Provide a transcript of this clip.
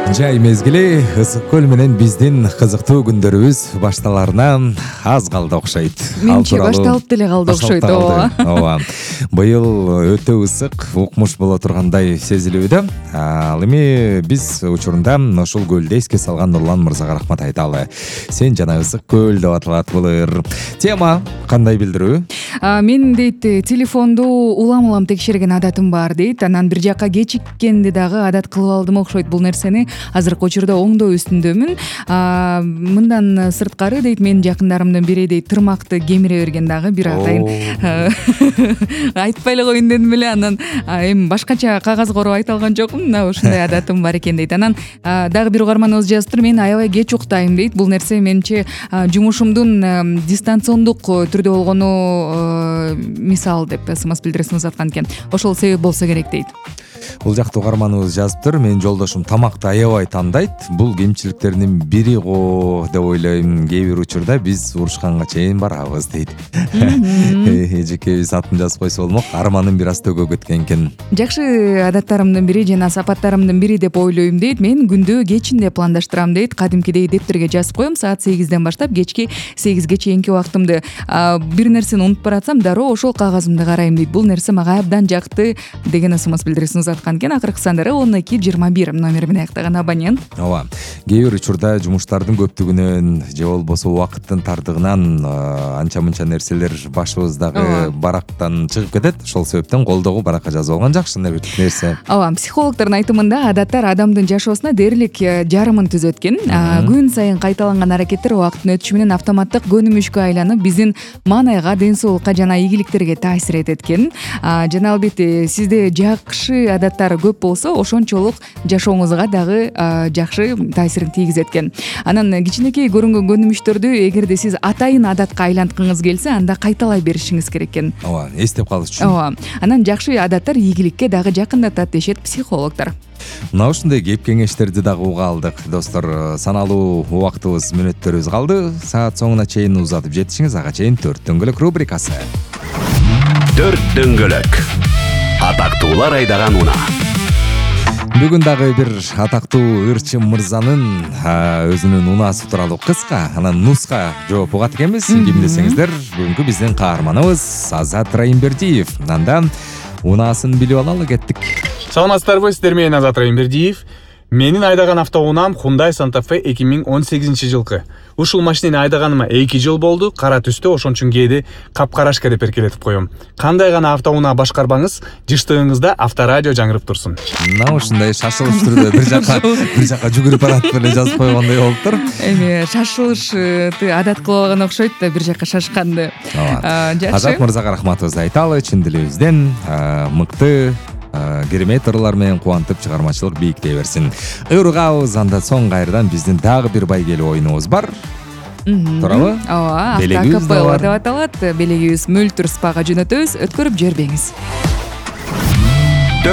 Жай мезгили ысык көл менен биздин кызыктуу күндөрүбүз башталарына аз калды окшойт. Менимче башталып деле калды окшойт. Ооба. Быйыл өтө ысык, укмуш боло тургандай сезилүүдө. Ал эми биз учурунда ушул көлдү эске салган Нурлан мырзага рахмат айталы. Сен жана ысык көл деп аталат былыр. Тема кандай билдирүү? Мен дейт телефонду улам текшерген адатым бар дейт. Анан бир жакка кечиккенди дагы адат кылып алдым окшойт. Бул нерсени азыркы учурда оңдоо үстүндөмүн. Мындан сырткары дейт менин жакындарымдын бири дейт тырмакты кемире берген дагы бир атайын. Айтпай эле коеюн дедим эле, анан эми башкача кагаз короп айта алган жокмун. Мына ушундай адатым бар экен дейт. Анан дагы бир угарманыбыз жазыптыр. Мен аябай кеч уктайм дейт. Бул нерсе менимче жумушумдун дистанциондук түрдө болгону мисал деп СМС билдиресин узаткан экен. Ошол себеп болсо керек дейт. Бул жакта угарманыбыз жазыптыр. Менин жолдошум тамакты аябай тандайт. Бул кемчиликтердин бири го деп ойлойм. Кээ бир учурда биз урушканга чейин барабыз дейт. Эжекебиз атын жазып койсо болмок. Арманын бир аз төгө кеткен экен. Жакшы адаттарымдын бири жана сапаттарымдын бири деп ойлойм дейт. Мен күндү кечинде пландаштырам дейт. Кадимкидей дептерге жазып коем. Саат 8ден баштап кечки 8ге чейинки убактымды бир нерсени унутуп баратсам, дароо ошол кагазымды карайм дейт. Бул нерсе мага абдан жакты деген СМС билдиресин узаткан экен. Акыркы сандары 1221 номери менен аяктаган абонент. Ооба. Кээ бир учурда жумуштардын көптүгүнөн же болбосо убакыттын тардыгынан анча-мынча нерселер башыбыздагы барактан чыгып кетет. Ошол себептен колдогу баракка жазып алган жакшы нерсе. Ооба, психологдордун айтымында адаттар адамдын жашоосуна дээрлик жарымын түзөт экен. Күн сайын кайталанган аракеттер убакыттын өтүшү менен автоматтык көнүмүшкө айланып, биздин маанайга, ден соолукка жана ийгиликтерге таасир этет экен. Жана албетте сизде жакшы адаттар көп болсо, ошончолук жашооңузга дагы жакшы таасирин тийгизет экен. Анан кичинекей көрүнгөн көнүмүштөрдү эгерде сиз атайын адатка айланткыңыз келсе, анда кайталай беришиңиз керек экен. Ооба, эстеп калыш үчүн. Ооба. Анан жакшы адаттар ийгиликке дагы жакындатат дешет психологдор. Мына ушундай кеп кеңештерди дагы уга алдык. Достор, саналуу убактыбыз, мүнөттөрүбүз калды. Саат соңуна чейин узатып жетишиңиз, ага чейин 4 дөңгөлөк рубрикасы. 4 дөңгөлөк. Атактуулар айдаган унаа. Бүгүн дагы бир атактуу ырчым мырзанын өзүнүн унаасы тууралуу кыска, анан нуска жооп угат экенбиз. Ким десеңиздер, бүгүнкү биздин каарманыбыз Азат Райымбердиев. Анда унаасын билип алалы кеттик. Саламатсыздарбы, сиздер менен Азат Райымбердиев. Менин айдаган автоунаам Hyundai Santa Fe 2018 жылкы. Ушул машинени айдаганыма 2 жыл болду. Кара түстө, ошон үчүн кээде капкарашка деп эркелетип коем. Кандай гана автоунаа башкарбаңыз, жыштыгыңызда авторадио жаңырып турсун. Мына ушундай шашылыш түрдө бир жакка жүгүрүп баратып эле жазып койгондой болуптур. Эми шашылышты адат кылып алган окшойт да, бир жакка шашканды. Жакшы. Азат мырзага рахматыбызды айталы, чын дилибизден мыкты керемет ырлар менен кубантып, чыгармачылык бийиктей берсин. Ыйыргабыз, анда соң кайрадан биздин дагы бир байгелүү оюнубуз бар. Туурабы? Ооба, автокапелла деп аталат. Белегибиз мөлтүр спага жөнөтөбүз, өткөрүп жибербеңиз.